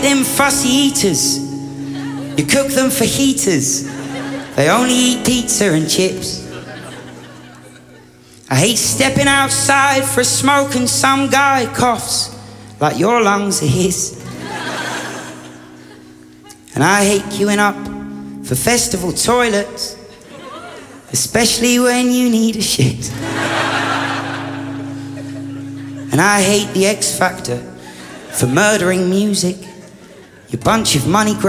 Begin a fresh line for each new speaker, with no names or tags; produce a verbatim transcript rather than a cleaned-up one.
them fussy eaters. You cook them for heaters. They only eat pizza and chips. I hate stepping outside for a smoke and some guy coughs like your lungs are his. And I hate queuing up for festival toilets, especially when you need a shit. And I hate the X Factor for murdering music, you bunch of money